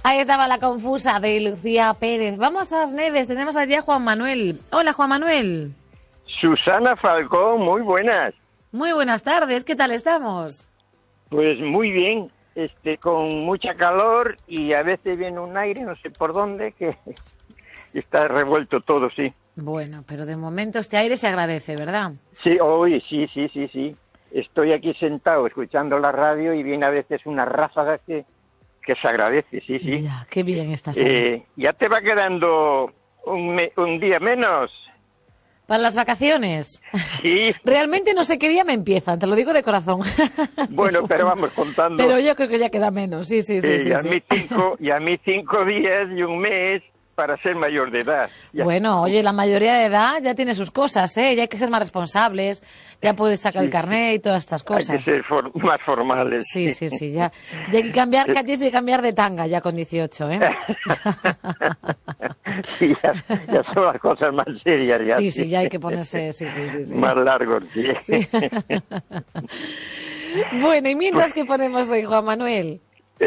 Ahí estaba la confusa de Lucía Pérez. Vamos a las Neves, tenemos allí a Juan Manuel. Hola, Juan Manuel. Susana Falcón, muy buenas. Muy buenas tardes, ¿qué tal estamos? Pues muy bien, con mucha calor y a veces viene un aire, no sé por dónde, que está revuelto todo, sí. Bueno, pero de momento este aire se agradece, ¿verdad? Sí, hoy sí. Estoy aquí sentado escuchando la radio y viene a veces una ráfaga que se agradece, sí. Ya, qué bien estás. Ya te va quedando un día menos. ¿Para las vacaciones? Sí. Realmente no sé qué día me empiezan, te lo digo de corazón. Bueno, pero vamos contando. Pero yo creo que ya queda menos, sí. Y a mí 5 días y un mes para ser mayor de edad. Ya. Bueno, oye, la mayoría de edad ya tiene sus cosas, ¿eh? Ya hay que ser más responsables, ya puedes sacar el carnet y todas estas cosas. Hay que ser más formales. Sí, ya. Ya hay que cambiar, que tienes que cambiar de tanga ya con 18, ¿eh? Sí, ya son las cosas más serias. Ya, sí, ya hay que ponerse, sí. Más largos, sí. Bueno, ¿y mientras qué ponemos hoy, Juan Manuel?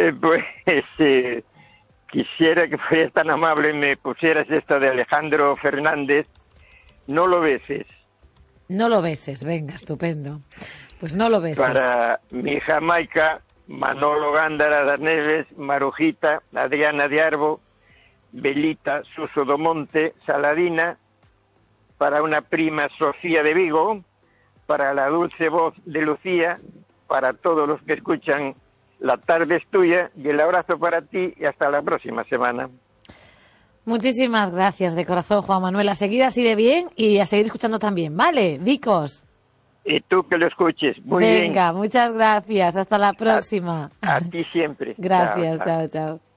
Quisiera que fueras tan amable y me pusieras esta de Alejandro Fernández, No lo beses. No lo beses, venga, estupendo. Pues no lo beses. Para mi hija Maica, Manolo Gándara das Neves, Marujita, Adriana de Arbo, Belita, Suso do Monte, Saladina, para una prima Sofía de Vigo, para la dulce voz de Lucía, para todos los que escuchan La tarde es tuya y el abrazo para ti y hasta la próxima semana. Muchísimas gracias de corazón, Juan Manuel. A seguir así de bien y a seguir escuchando también, ¿vale? Vicos. Y tú que lo escuches. Muy bien. Venga, muchas gracias. Hasta la próxima. A ti siempre. Gracias, chao.